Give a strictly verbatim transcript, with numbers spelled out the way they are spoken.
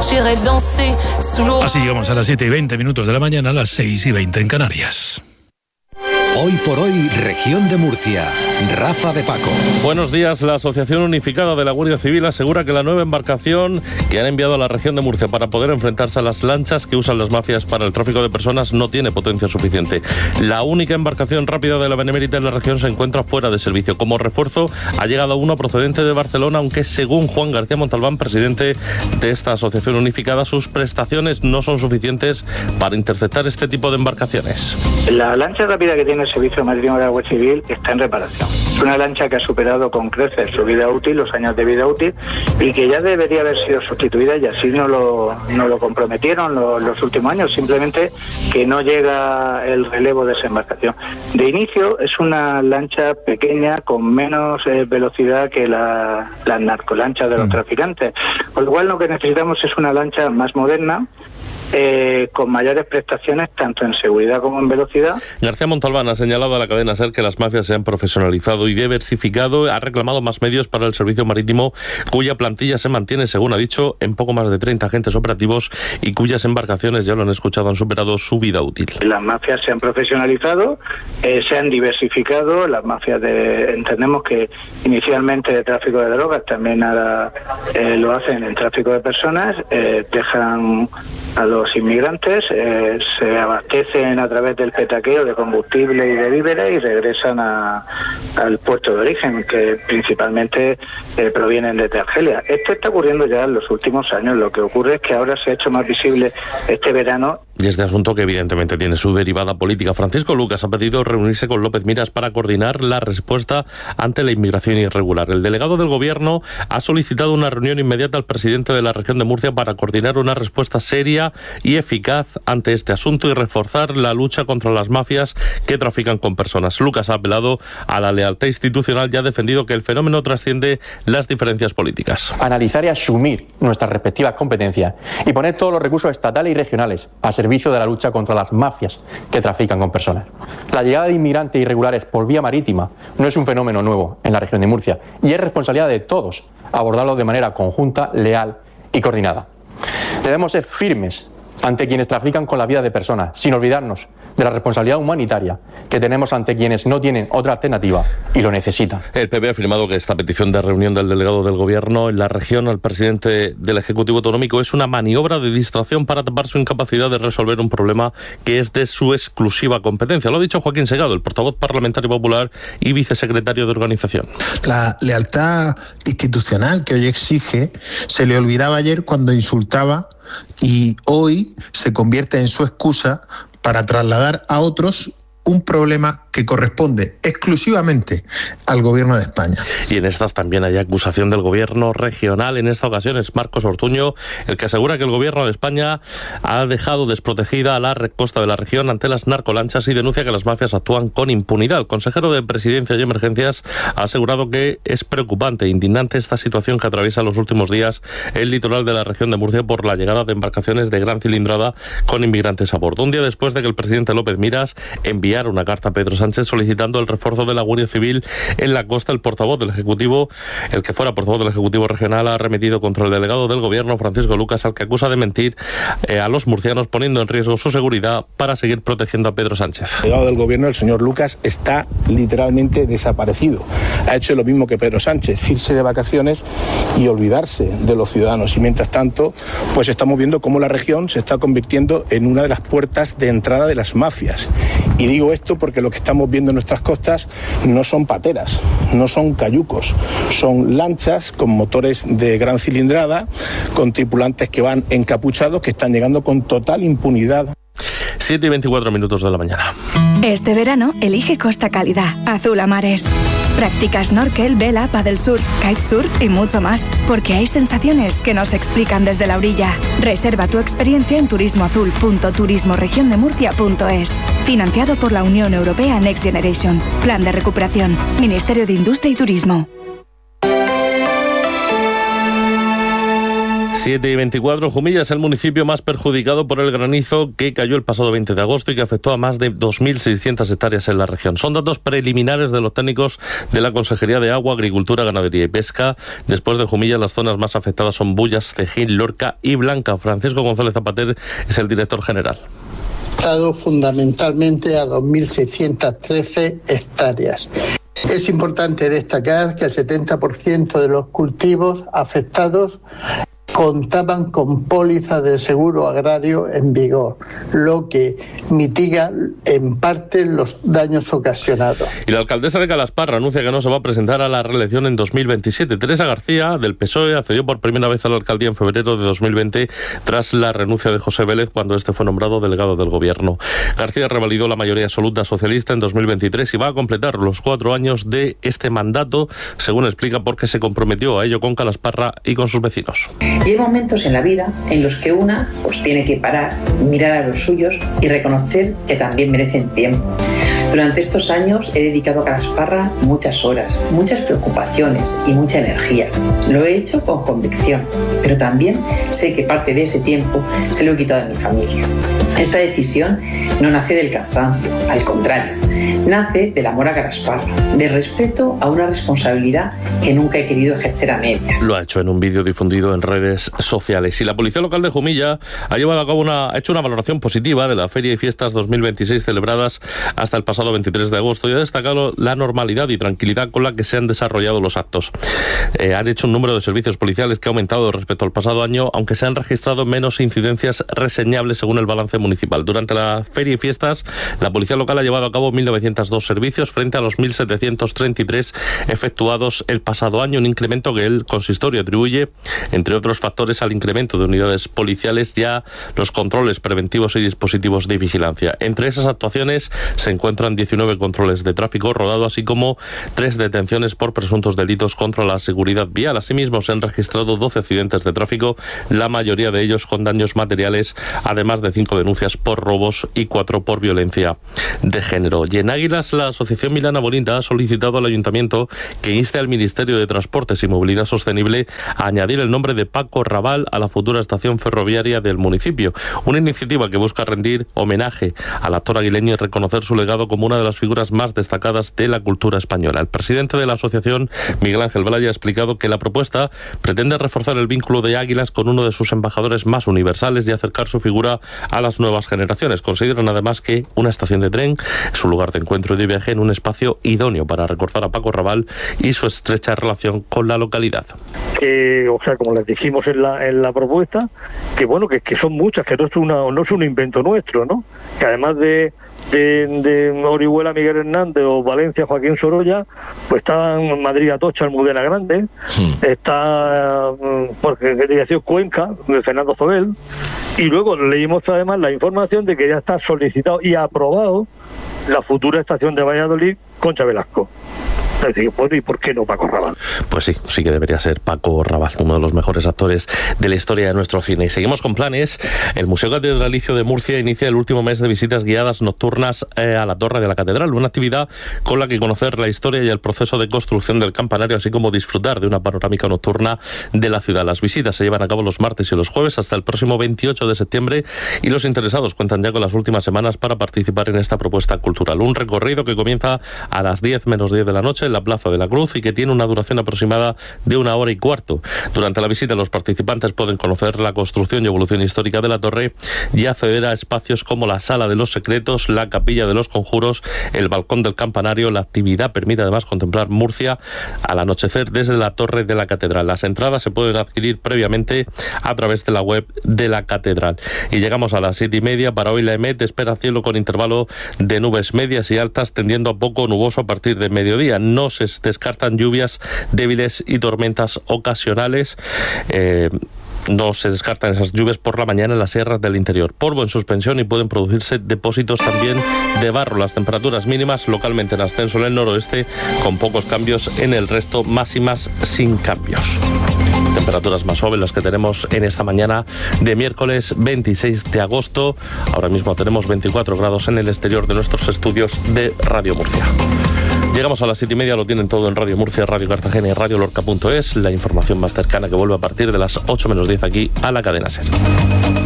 Así llegamos a las siete y veinte minutos de la mañana, a las seis y veinte en Canarias. Hoy por hoy, Región de Murcia. Rafa de Paco. Buenos días. La Asociación Unificada de la Guardia Civil asegura que la nueva embarcación que han enviado a la región de Murcia para poder enfrentarse a las lanchas que usan las mafias para el tráfico de personas no tiene potencia suficiente. La única embarcación rápida de la Benemérita en la región se encuentra fuera de servicio. Como refuerzo ha llegado una procedente de Barcelona, aunque según Juan García Montalbán, presidente de esta Asociación Unificada, sus prestaciones no son suficientes para interceptar este tipo de embarcaciones. La lancha rápida que tiene el Servicio Marítimo de la Guardia Civil está en reparación. Es una lancha que ha superado con creces su vida útil, los años de vida útil, y que ya debería haber sido sustituida, y así no lo, no lo comprometieron los, los últimos años, simplemente que no llega el relevo de esa embarcación. De inicio es una lancha pequeña con menos eh, velocidad que la, las narcolanchas de los traficantes, con lo cual lo que necesitamos es una lancha más moderna, Eh, con mayores prestaciones tanto en seguridad como en velocidad. García Montalbán ha señalado a la cadena SER que las mafias se han profesionalizado y diversificado. Ha reclamado más medios para el servicio marítimo, cuya plantilla se mantiene, según ha dicho, en poco más de treinta agentes operativos y cuyas embarcaciones, ya lo han escuchado, han superado su vida útil. Las mafias se han profesionalizado, eh, se han diversificado. Las mafias de, entendemos que inicialmente de tráfico de drogas, también ahora eh, lo hacen en tráfico de personas, eh, dejan a los inmigrantes, eh, se abastecen a través del petaqueo de combustible y de víveres y regresan a, al puerto de origen, que principalmente eh, provienen de Argelia. Esto está ocurriendo ya en los últimos años. Lo que ocurre es que ahora se ha hecho más visible este verano. Y este asunto, que evidentemente tiene su derivada política. Francisco Lucas ha pedido reunirse con López Miras para coordinar la respuesta ante la inmigración irregular. El delegado del Gobierno ha solicitado una reunión inmediata al presidente de la región de Murcia para coordinar una respuesta seria y eficaz ante este asunto y reforzar la lucha contra las mafias que trafican con personas. Lucas ha apelado a la lealtad institucional y ha defendido que el fenómeno trasciende las diferencias políticas. Analizar y asumir nuestras respectivas competencias y poner todos los recursos estatales y regionales a servicio de la lucha contra las mafias que trafican con personas. La llegada de inmigrantes irregulares por vía marítima no es un fenómeno nuevo en la región de Murcia y es responsabilidad de todos abordarlo de manera conjunta, leal y coordinada. Debemos ser firmes ante quienes trafican con la vida de personas, sin olvidarnos de la responsabilidad humanitaria que tenemos ante quienes no tienen otra alternativa y lo necesitan. El P P ha afirmado que esta petición de reunión del delegado del Gobierno en la región al presidente del Ejecutivo Autonómico es una maniobra de distracción para tapar su incapacidad de resolver un problema que es de su exclusiva competencia. Lo ha dicho Joaquín Segado, el portavoz parlamentario popular y vicesecretario de organización. La lealtad institucional que hoy exige se le olvidaba ayer cuando insultaba, y hoy se convierte en su excusa para trasladar a otros un problema que corresponde exclusivamente al Gobierno de España. Y en estas también hay acusación del Gobierno regional. En esta ocasión es Marcos Ortuño el que asegura que el Gobierno de España ha dejado desprotegida a la costa de la región ante las narcolanchas y denuncia que las mafias actúan con impunidad. El consejero de Presidencia y Emergencias ha asegurado que es preocupante e indignante esta situación que atraviesa los últimos días el litoral de la región de Murcia por la llegada de embarcaciones de gran cilindrada con inmigrantes a bordo. Un día después de que el presidente López Miras enviara una carta a Pedro Sánchez solicitando el refuerzo de la Guardia Civil en la costa, el portavoz del Ejecutivo, el que fuera portavoz del Ejecutivo regional, ha arremetido contra el delegado del Gobierno, Francisco Lucas, al que acusa de mentir eh, a los murcianos, poniendo en riesgo su seguridad para seguir protegiendo a Pedro Sánchez. El delegado del Gobierno, el señor Lucas, está literalmente desaparecido. Ha hecho lo mismo que Pedro Sánchez, irse de vacaciones y olvidarse de los ciudadanos. Y mientras tanto, pues estamos viendo cómo la región se está convirtiendo en una de las puertas de entrada de las mafias. Y digo esto porque lo que estamos viendo en nuestras costas no son pateras, no son cayucos, son lanchas con motores de gran cilindrada, con tripulantes que van encapuchados, que están llegando con total impunidad. siete y veinticuatro minutos de la mañana. Este verano elige Costa Cálida, azul a mares. Practica snorkel, vela, paddlesurf, kitesurf y mucho más, porque hay sensaciones que no se explican desde la orilla. Reserva tu experiencia en turismoazul punto turismo región de murcia punto es. Financiado por la Unión Europea Next Generation. Plan de recuperación. Ministerio de Industria y Turismo. siete y veinticuatro, Jumilla es el municipio más perjudicado por el granizo que cayó el pasado veinte de agosto y que afectó a más de dos mil seiscientas hectáreas en la región. Son datos preliminares de los técnicos de la Consejería de Agua, Agricultura, Ganadería y Pesca. Después de Jumilla, las zonas más afectadas son Bullas, Cejín, Lorca y Blanca. Francisco González Zapater es el director general. Afectado fundamentalmente a dos mil seiscientas trece hectáreas. Es importante destacar que el setenta por ciento de los cultivos afectados contaban con póliza de seguro agrario en vigor, lo que mitiga en parte los daños ocasionados. Y la alcaldesa de Calasparra anuncia que no se va a presentar a la reelección en dos mil veintisiete. Teresa García, del P S O E, accedió por primera vez a la alcaldía en febrero de dos mil veinte tras la renuncia de José Vélez cuando este fue nombrado delegado del gobierno. García revalidó la mayoría absoluta socialista en dos mil veintitrés y va a completar los cuatro años de este mandato, según explica, porque se comprometió a ello con Calasparra y con sus vecinos. Y hay momentos en la vida en los que una pues tiene que parar, mirar a los suyos y reconocer que también merecen tiempo. Durante estos años he dedicado a Calasparra muchas horas, muchas preocupaciones y mucha energía. Lo he hecho con convicción, pero también sé que parte de ese tiempo se lo he quitado a mi familia. Esta decisión no nace del cansancio, al contrario, nace del amor a Calasparra, del respeto a una responsabilidad que nunca he querido ejercer a medias. Lo ha hecho en un vídeo difundido en redes sociales. Y la Policía Local de Jumilla ha llevado a cabo una, ha hecho una valoración positiva de la Feria y Fiestas dos mil veintiséis celebradas hasta el pasado veintitrés de agosto y ha destacado la normalidad y tranquilidad con la que se han desarrollado los actos. Eh, han hecho un número de servicios policiales que ha aumentado respecto al pasado año, aunque se han registrado menos incidencias reseñables según el balance municipal. Durante la Feria y Fiestas, la Policía Local ha llevado a cabo mil novecientos dos servicios frente a los mil setecientos treinta y tres efectuados el pasado año, un incremento que el consistorio atribuye, entre otros factores, al incremento de unidades policiales y a los controles preventivos y dispositivos de vigilancia. Entre esas actuaciones se encuentran diecinueve controles de tráfico rodado, así como tres detenciones por presuntos delitos contra la seguridad vial. Asimismo, se han registrado doce accidentes de tráfico, la mayoría de ellos con daños materiales, además de cinco denuncias por robos y cuatro por violencia de género. Y en Águilas, la Asociación Milana Bonita ha solicitado al Ayuntamiento que inste al Ministerio de Transportes y Movilidad Sostenible a añadir el nombre de Paco Raval a la futura estación ferroviaria del municipio. Una iniciativa que busca rendir homenaje al actor aguileño y reconocer su legado como una de las figuras más destacadas de la cultura española. El presidente de la asociación, Miguel Ángel Blaya, ha explicado que la propuesta pretende reforzar el vínculo de Águilas con uno de sus embajadores más universales y acercar su figura a las nuevas generaciones. Consideran además que una estación de tren es un lugar de encuentro y de viaje en un espacio idóneo para recordar a Paco Raval y su estrecha relación con la localidad. Que, o sea, como les dijimos en la, en la propuesta, que bueno, que, que son muchas, que no es, una, no es un invento nuestro, ¿no? Que además de de, de Orihuela Miguel Hernández o Valencia Joaquín Sorolla, pues está en Madrid Atocha Almudena Grande, sí. Está porque dirección Cuenca de Fernando Zobel, y luego leímos además la información de que ya está solicitado y aprobado la futura estación de Valladolid Concha Velasco. Es decir, bueno, ¿y por qué no Paco Raval? Pues sí, sí que debería ser Paco Raval, uno de los mejores actores de la historia de nuestro cine. Y seguimos con planes. El Museo Catedralicio de Murcia inicia el último mes de visitas guiadas nocturnas eh, a la Torre de la Catedral, una actividad con la que conocer la historia y el proceso de construcción del campanario, así como disfrutar de una panorámica nocturna de la ciudad. Las visitas se llevan a cabo los martes y los jueves hasta el próximo veintiocho de septiembre y los interesados cuentan ya con las últimas semanas para participar en esta propuesta cultural. Un recorrido que comienza a las diez menos diez de la noche en la Plaza de la Cruz y que tiene una duración aproximada de una hora y cuarto. Durante la visita, los participantes pueden conocer la construcción y evolución histórica de la torre y acceder a espacios como la Sala de los Secretos, la Capilla de los Conjuros, el Balcón del Campanario. La actividad permite además contemplar Murcia al anochecer desde la Torre de la Catedral. Las entradas se pueden adquirir previamente a través de la web de la Catedral. Y llegamos a las siete y media. Para hoy la EMET espera cielo con intervalo de nubes medias y altas, tendiendo a poco nuboso a partir de mediodía. No se descartan lluvias débiles y tormentas ocasionales. Eh, no se descartan esas lluvias por la mañana en las sierras del interior. Polvo en suspensión y pueden producirse depósitos también de barro. Las temperaturas mínimas localmente en ascenso en el noroeste, con pocos cambios en el resto, máximas sin cambios. Temperaturas más suaves las que tenemos en esta mañana de miércoles veintiséis de agosto. Ahora mismo tenemos veinticuatro grados en el exterior de nuestros estudios de Radio Murcia. Llegamos a las siete y media, lo tienen todo en Radio Murcia, Radio Cartagena y Radio Lorca punto es. La información más cercana que vuelve a partir de las ocho menos diez aquí a la cadena SER.